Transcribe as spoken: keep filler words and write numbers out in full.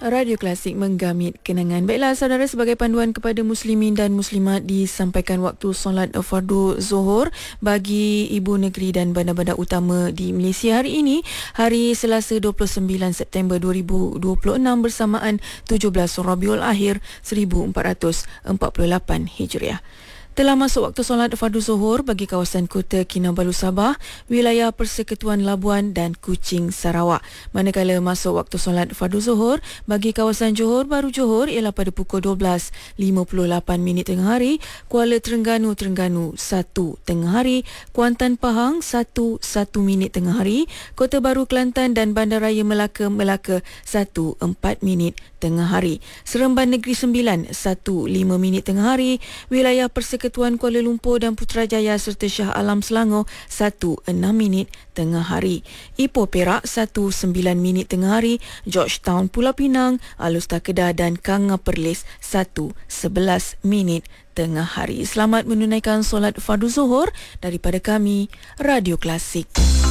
Radio Klasik menggamit kenangan. Baiklah saudara, sebagai panduan kepada muslimin dan muslimat disampaikan waktu solat fardu Zuhur bagi ibu negeri dan bandar-bandar utama di Malaysia hari ini, hari Selasa dua puluh sembilan September dua ribu dua puluh enam bersamaan tujuh belas Rabiul Akhir seribu empat ratus empat puluh lapan Hijriah. Telah masuk waktu solat fardu Zuhur bagi kawasan Kota Kinabalu Sabah, wilayah Persekutuan Labuan dan Kuching Sarawak. Manakala masuk waktu solat fardu Zuhur bagi kawasan Johor Bahru Johor ialah pada pukul dua belas lima puluh lapan minit tengah hari, Kuala Terengganu Terengganu satu tengah hari, Kuantan Pahang satu satu minit tengah hari, Kota Baru Kelantan dan Bandaraya Melaka Melaka satu empat minit tengah hari, Seremban Negeri Sembilan satu lima minit tengah hari, wilayah Persekutuan Ketuan Kuala Lumpur dan Putrajaya serta Shah Alam Selangor satu enam minit tengah hari, Ipoh Perak satu sembilan minit tengah hari, Georgetown Pulau Pinang, Alustar Kedah dan Kanga Perlis satu sebelas minit tengah hari. Selamat menunaikan solat fardu Zuhur daripada kami, Radio Klasik.